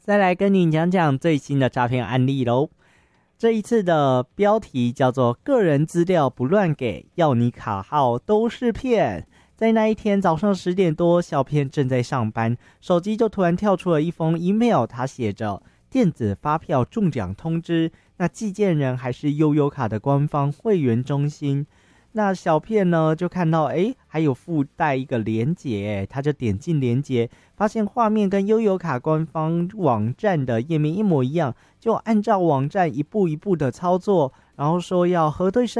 再来跟你讲讲最新的诈骗案例咯。这一次的标题叫做个人资料不乱给，要你卡号都是骗。在那一天早上10点多，小骗正在上班，手机就突然跳出了一封 email， 他写着电子发票中奖通知，那寄件人还是悠游卡的官方会员中心。那小骗呢就看到还有附带一个连结，他就点进连结，发现画面跟悠游卡官方网站的页面一模一样，就按照网站一步一步的操作，然后说要核对身